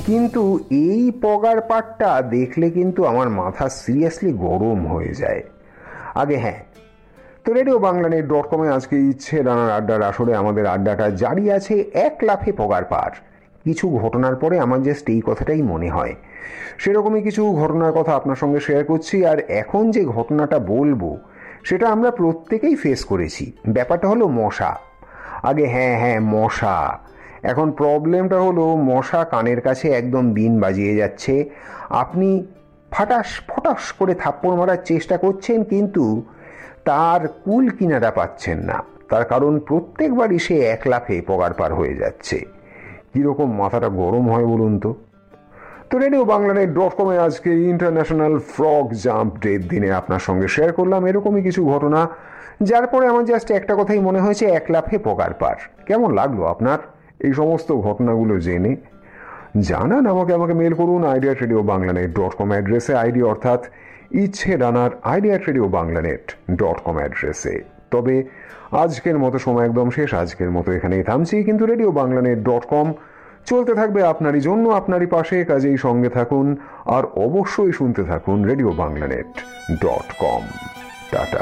কিন্তু এই পগার পাটটা দেখলে কিন্তু আমার মাথা সিরিয়াসলি গরম হয়ে যায়। আগে হ্যাঁ, তো রেডিওবাংলানেট.com আজকে ইচ্ছে ডানার আড্ডার আসরে আমাদের আড্ডাটা জারি আছে এক লাফে পগার পার। কিছু ঘটনার পরে আমার জাস্ট এই কথাটাই মনে হয়, সেরকমই কিছু ঘটনার কথা আপনার সঙ্গে শেয়ার করছি। আর এখন যে ঘটনাটা বলবো সেটা আমরা প্রত্যেকেই ফেস করেছি। ব্যাপারটা হলো মশা। আগে হ্যাঁ, মশা। এখন প্রবলেমটা হলো মশা কানের কাছে একদম বিন বাজিয়ে যাচ্ছে। আপনি ফটাস করে থাপ্পড় মারার চেষ্টা করছেন, কিন্তু তার কুল কিনারা পাচ্ছেন না। তার কারণ প্রত্যেকবারই সে এক লাফে পগার পার হয়ে যাচ্ছে। কিরকম মাথাটা গরম হয় বলুন তো। রেডিওবাংলানেট.com আজকে ইন্টারন্যাশনাল ফ্রগ জাম্প ডের দিনে আপনার সঙ্গে শেয়ার করলাম এরকমই কিছু ঘটনা, যার পরে আমার জাস্ট একটা কথাই মনে হয়েছে, এক লাফে পগার পার। কেমন লাগলো আপনার এই সমস্ত ঘটনাগুলো জেনে? জানান আমাকে মেল করুন idea@radioBanglanet.com অ্যাড্রেসে, আইডি অর্থাৎ ইচ্ছে ডানার idea@radioBanglanet.com অ্যাড্রেসে। তবে আজকের মতো সময় একদম শেষ, আজকের মতো এখানেই থামছি, কিন্তু রেডিওবাংলানেট.com চলতে থাকবে আপনারই জন্য, আপনারই পাশে। কাজেই সঙ্গে থাকুন আর অবশ্যই শুনতে থাকুন রেডিওবাংলানেট.com। টাটা।